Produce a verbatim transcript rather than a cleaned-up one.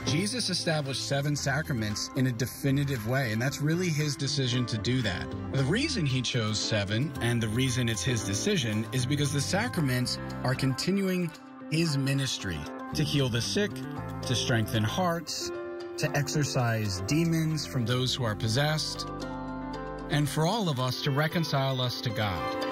Jesus established seven sacraments in a definitive way, and that's really his decision to do that. The reason he chose seven, and the reason it's his decision, is because the sacraments are continuing his ministry to heal the sick, to strengthen hearts, to exorcise demons from those who are possessed, and for all of us to reconcile us to God.